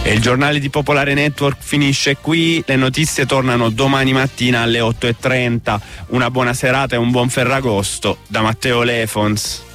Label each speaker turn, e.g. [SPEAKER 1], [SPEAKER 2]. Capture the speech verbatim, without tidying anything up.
[SPEAKER 1] E il giornale di Popolare Network finisce qui, le notizie tornano domani mattina alle otto e trenta. Una buona serata e un buon Ferragosto da Matteo Lefons.